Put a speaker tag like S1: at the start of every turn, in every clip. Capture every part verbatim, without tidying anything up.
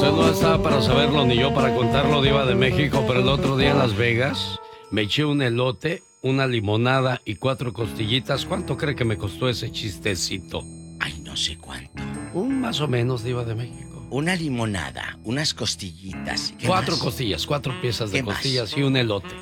S1: Usted no estaba para saberlo ni yo para contarlo, Diva de México, pero el otro día en Las Vegas me eché un elote, una limonada y cuatro costillitas. ¿Cuánto cree que me costó ese chistecito?
S2: Ay, no sé cuánto.
S1: Un más o menos, Diva de México.
S2: Una limonada, unas costillitas. ¿Qué
S1: Cuatro
S2: más?
S1: costillas, cuatro piezas de
S2: ¿Qué más?
S1: costillas y un elote.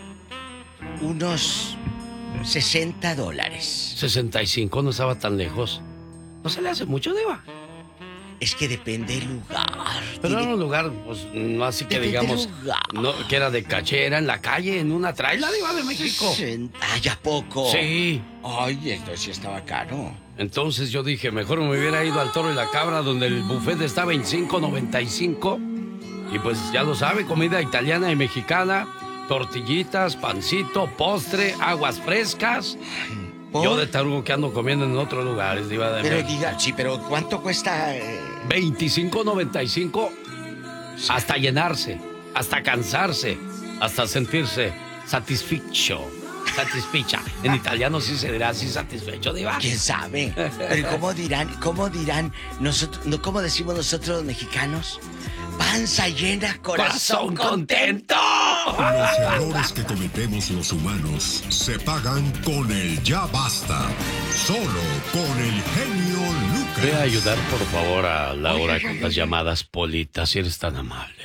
S2: Unos sesenta dólares.
S1: sesenta y cinco, no estaba tan lejos. ¿No se le hace mucho, Diva?
S2: Es que depende del lugar.
S1: Pero
S2: Tiene-
S1: era un lugar, pues, no así que
S2: Depende del
S1: digamos,
S2: lugar.
S1: no, que era de caché, era en la calle, en una traila, Diva de México.
S2: sesenta. Ay, ¿a poco?
S1: Sí.
S2: Ay, esto sí estaba caro.
S1: Entonces yo dije, mejor me hubiera ido al Toro y la Cabra, donde el buffet estaba en cinco noventa y cinco. Y pues ya lo sabe, comida italiana y mexicana, tortillitas, pancito, postre, aguas frescas.
S2: ¿Por?
S1: Yo de tarugo que ando comiendo en otros lugares, Diva de
S2: Pero
S1: México.
S2: diga, sí, pero ¿cuánto cuesta? eh?
S1: veinticinco noventa y cinco hasta llenarse, hasta cansarse, hasta sentirse satisfecho, satisfecha. En italiano sí se dirá así satisfecho, Diva.
S2: ¿Quién sabe? Pero ¿cómo dirán? ¿Cómo dirán nosotros? No, ¿cómo decimos nosotros los mexicanos? Panza llena, corazón,
S1: Corazón contento.
S3: Los errores que cometemos los humanos se pagan con el ya basta. Solo con el genio Lucas.
S1: Ve a ayudar, por favor, a Laura con las llamadas, Polita, si eres tan amable.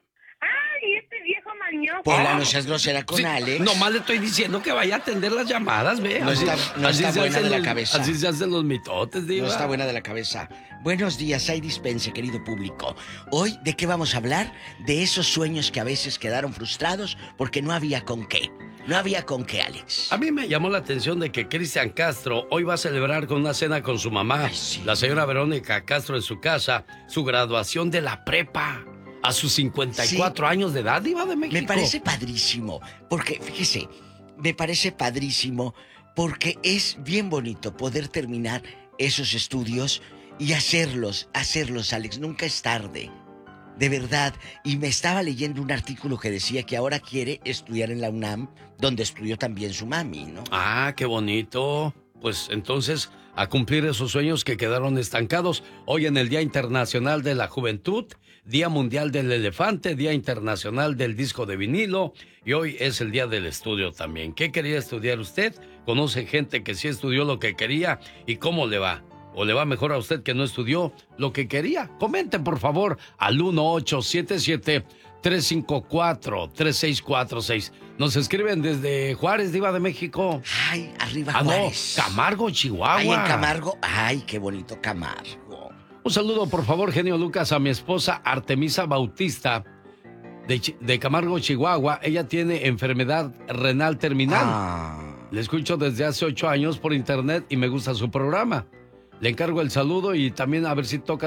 S4: ¡Ay, este viejo mañoso!
S2: Pola, no seas grosera con
S1: Sí,
S2: Alex.
S1: nomás le estoy diciendo que vaya a atender las llamadas, ve.
S2: No está- no está
S1: se
S2: buena
S1: hacen
S2: de la
S1: los-
S2: cabeza.
S1: Así se hacen los mitotes, Diva.
S2: No está buena de la cabeza. Buenos días, hay dispense, querido público. Hoy, ¿de qué vamos a hablar? De esos sueños que a veces quedaron frustrados porque no había con qué. No había con qué, Alex.
S1: A mí me llamó la atención de que Cristian Castro hoy va a celebrar con una cena con su mamá,
S2: Ay, sí.
S1: la señora Verónica Castro, en su casa, su graduación de la prepa. A sus cincuenta y cuatro años de edad, Diva de México.
S2: Me parece padrísimo, porque, fíjese, me parece padrísimo porque es bien bonito poder terminar esos estudios y hacerlos, hacerlos, Alex, nunca es tarde. De verdad, y me estaba leyendo un artículo que decía que ahora quiere estudiar en la UNAM, donde estudió también su mami, ¿no?
S1: Ah, qué bonito. Pues entonces, a cumplir esos sueños que quedaron estancados. Hoy en el Día Internacional de la Juventud, Día Mundial del Elefante, Día Internacional del Disco de Vinilo, y hoy es el Día del Estudio también. ¿Qué quería estudiar usted? ¿Conoce gente que sí estudió lo que quería? ¿Y cómo le va? ¿O le va mejor a usted que no estudió lo que quería? Comente, por favor, al uno ocho siete siete, tres cinco cuatro, tres seis cuatro seis. Nos escriben desde Juárez, Diva de México.
S2: Ay, arriba
S1: Ah, no,
S2: Juárez.
S1: Camargo, Chihuahua.
S2: Ay, en Camargo. Ay, qué bonito Camargo.
S1: Un saludo, por favor, genio Lucas, a mi esposa Artemisa Bautista de, Chi- de Camargo, Chihuahua. Ella tiene enfermedad renal terminal.
S2: Ah.
S1: Le escucho desde hace ocho años por internet y me gusta su programa. Le encargo el saludo y también a ver si toca